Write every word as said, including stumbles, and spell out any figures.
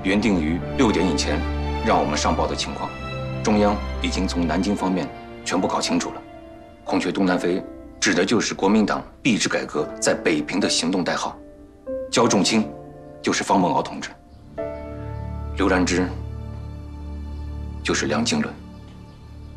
原定于六点以前让我们上报的情况，中央已经从南京方面全部搞清楚了。孔雀东南飞指的就是国民党币制改革在北平的行动代号，焦仲卿就是方梦敖同志，刘然之就是梁经纶。